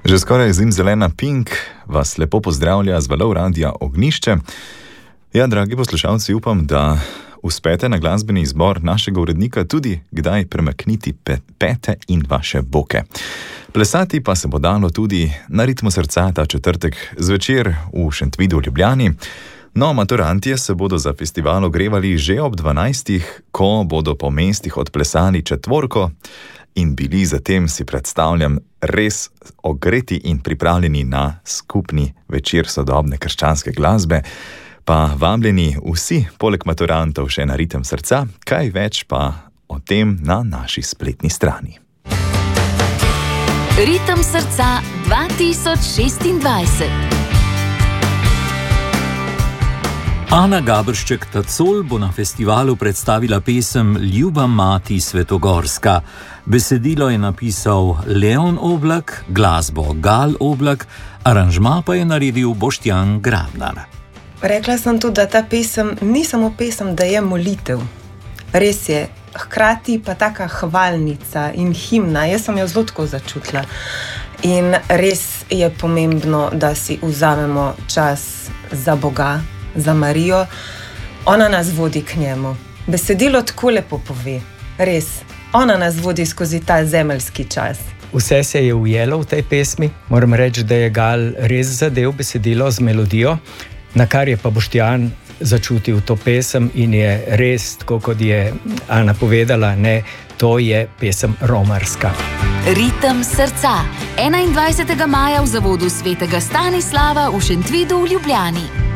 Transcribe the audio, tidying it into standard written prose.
Že skoraj zimzelena Pink vas lepo pozdravlja z valov radia Ognjišče. Ja, dragi poslušalci, upam, da uspete na glasbeni izbor našega urednika tudi kdaj premakniti pete in vaše boke. Plesati pa se bo dalo tudi na ritmu srca ta četrtek zvečer v Šentvidu v Ljubljani. No, maturantje se bodo za festival ogrevali že ob 12, ko bodo po mestih odplesali četvorko in bili zatem, si predstavljam, res ogreti in pripravljeni na skupni večer sodobne krščanske glasbe. Pa vabljeni vsi, poleg maturantov, še na ritem srca, kaj več pa o tem na naši spletni strani. Ritem srca 2026. Ana Gaberšček-Tacol bo na festivalu predstavila pesem Ljuba mati Svetogorska. Besedilo je napisal Leon Oblak, glasbo Gal Oblak, aranžma pa je naredil Boštjan Grabnar. Rekla sem tudi, da ta pesem ni samo pesem, da je molitev. Res je, hkrati pa taka hvalnica in himna. Jaz sem jo zelo tako začutila. In res je pomembno, da si vzamemo čas za Boga, za Marijo. Ona nas vodi k njemu. Besedilo tako lepo pove. Res, ona nas vodi skozi ta zemeljski čas. Vse se je ujelo v tej pesmi. Moram reči, da je Gal res zadev besedilo z melodijo, na kar je pa Boštjan začutil to pesem in je res, tako kot je Ana povedala, ne, to je pesem romarska. Ritem srca. 21. maja v zavodu svetega Stanislava v Šentvidu v Ljubljani.